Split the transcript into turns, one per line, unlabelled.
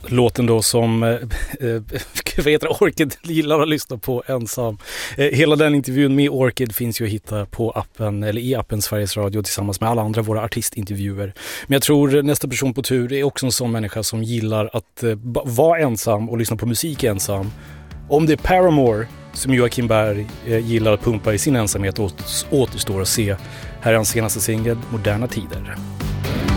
låten då som vad heter Orchid gillar att lyssna på ensam. Hela den intervjun med Orchid finns ju att hitta på appen, eller i appen Sveriges Radio tillsammans med alla andra våra artistintervjuer. Men jag tror nästa person på tur är också en sån människa som gillar att vara ensam och lyssna på musik ensam. Om det är Paramore som Joakim Berg gillar att pumpa i sin ensamhet återstår att se. Här är hans senaste singel, Moderna tider.